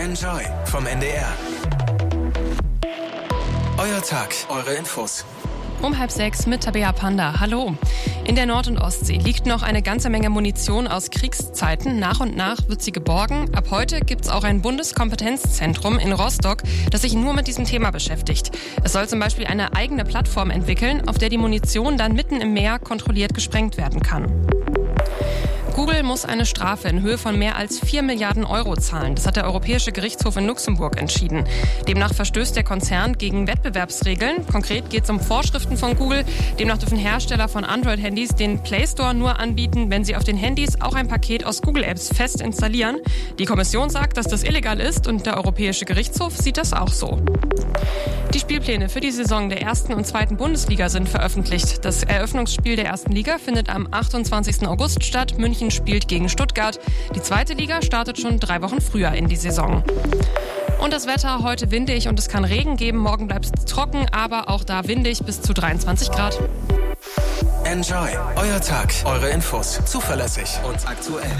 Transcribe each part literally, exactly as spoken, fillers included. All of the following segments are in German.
Enjoy vom N D R. Euer Tag, eure Infos. Um halb sechs mit Tabea Panda. Hallo. In der Nord- und Ostsee liegt noch eine ganze Menge Munition aus Kriegszeiten. Nach und nach wird sie geborgen. Ab heute gibt es auch ein Bundeskompetenzzentrum in Rostock, das sich nur mit diesem Thema beschäftigt. Es soll zum Beispiel eine eigene Plattform entwickeln, auf der die Munition dann mitten im Meer kontrolliert gesprengt werden kann. Google muss eine Strafe in Höhe von mehr als vier Milliarden Euro zahlen. Das hat der Europäische Gerichtshof in Luxemburg entschieden. Demnach verstößt der Konzern gegen Wettbewerbsregeln. Konkret geht es um Vorschriften von Google. Demnach dürfen Hersteller von Android-Handys den Play Store nur anbieten, wenn sie auf den Handys auch ein Paket aus Google-Apps fest installieren. Die Kommission sagt, dass das illegal ist und der Europäische Gerichtshof sieht das auch so. Die Spielpläne für die Saison der ersten und zweiten Bundesliga sind veröffentlicht. Das Eröffnungsspiel der ersten Liga findet am achtundzwanzigsten August statt. München spielt gegen Stuttgart. Die zweite Liga startet schon drei Wochen früher in die Saison. Und das Wetter heute windig und es kann Regen geben. Morgen bleibt es trocken, aber auch da windig bis zu dreiundzwanzig Grad. Enjoy. Euer Tag, eure Infos. Zuverlässig und aktuell.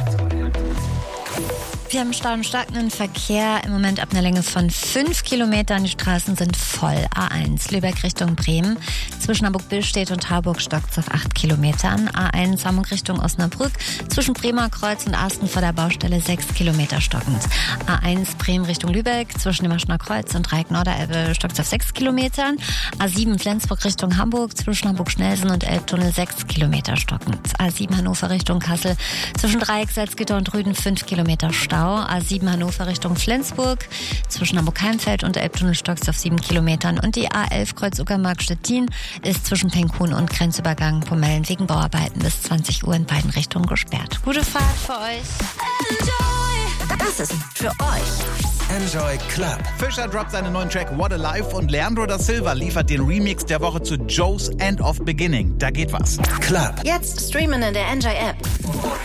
Wir haben Stau und starken Verkehr im Moment ab einer Länge von fünf Kilometern. Die Straßen sind voll. A eins Lübeck Richtung Bremen. Zwischen Hamburg-Billstedt und Harburg stockt es auf acht Kilometern. A eins Hamburg Richtung Osnabrück. Zwischen Bremer Kreuz und Asten vor der Baustelle sechs Kilometer stockend. A eins Bremen Richtung Lübeck. Zwischen dem Aschener Kreuz und Dreieck Norderelbe stockt es auf sechs Kilometern. A sieben Flensburg Richtung Hamburg. Zwischen Hamburg-Schnellsen und Elbtunnel sechs Kilometer stockend. A sieben Hannover Richtung Kassel. Zwischen Dreieck Salzgitter und Rüden fünf Kilometer Stau. A sieben Hannover Richtung Flensburg. Zwischen Hamburg-Heimfeld und Elbtunnel stockt es auf sieben Kilometern. Und die A elf Kreuz-Uckermark-Stettin ist zwischen Penkhuhn und Grenzübergang Pomellen wegen Bauarbeiten bis zwanzig Uhr in beiden Richtungen gesperrt. Gute Fahrt für euch. Enjoy! Das ist für euch. Enjoy Club. Fischer droppt seinen neuen Track What a Life und Leandro da Silva liefert den Remix der Woche zu Joe's End of Beginning. Da geht was. Club. Jetzt streamen in der Enjoy App.